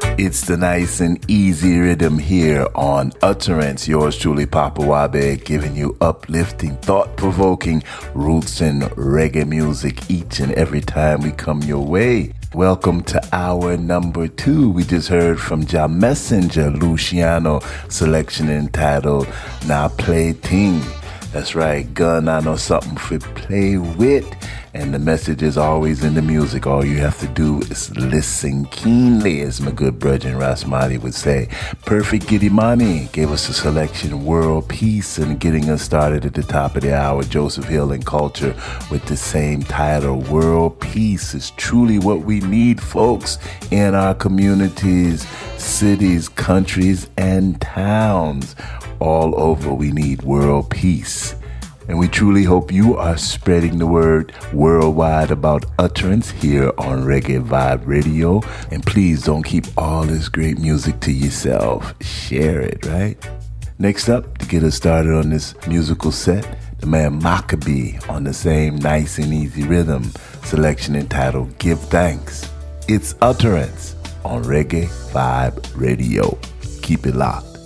It's the nice and easy rhythm here on Utterance. Yours truly, Papa Wabe, giving you uplifting, thought-provoking roots and reggae music each and every time we come your way. Welcome to hour number 2. We just heard from Ja Messenger, Luciano, selection entitled Now Play Ting. That's right, gun, I know something for play with. And the message is always in the music. All you have to do is listen keenly, as my good brethren Rasmani would say. Perfect Giddimani gave us a selection, World Peace, and getting us started at the top of the hour, Joseph Hill and Culture with the same title. World Peace is truly what we need, folks, in our communities, cities, countries, and towns. All over, we need world peace. And we truly hope you are spreading the word worldwide about Utterance here on Reggae Vibe Radio. And please don't keep all this great music to yourself. Share it, right? Next up, to get us started on this musical set, the man Maccabee on the same nice and easy rhythm, selection entitled Give Thanks. It's Utterance on Reggae Vibe Radio. Keep it locked.